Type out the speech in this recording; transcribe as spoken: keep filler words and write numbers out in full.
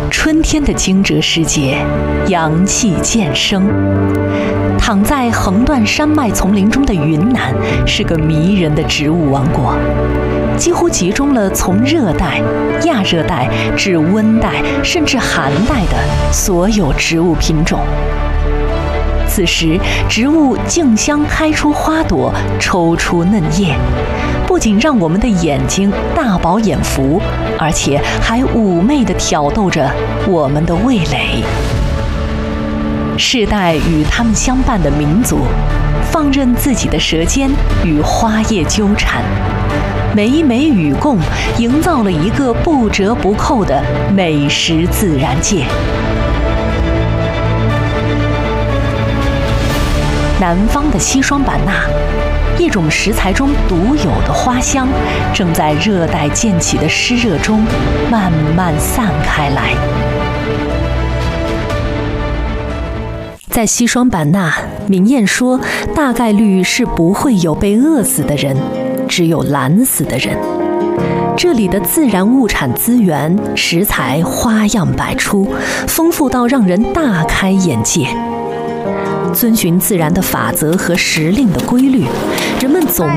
春天的惊蛰时节，阳气渐生。躺在横断山脉丛林中的云南是个迷人的植物王国，几乎集中了从热带、亚热带至温带甚至寒带的所有植物品种。此时，植物竞相开出花朵，抽出嫩叶，不仅让我们的眼睛大饱眼福，而且还妩媚地挑逗着我们的味蕾。世代与他们相伴的民族，放任自己的舌尖与花叶纠缠，每每与共，营造了一个不折不扣的美食自然界。南方的西双版纳，一种食材中独有的花香，正在热带渐起的湿热中慢慢散开来。在西双版纳，民谚说，大概率是不会有被饿死的人，只有懒死的人。这里的自然物产资源、食材花样百出，丰富到让人大开眼界。遵循自然的法则和时令的规律，人们总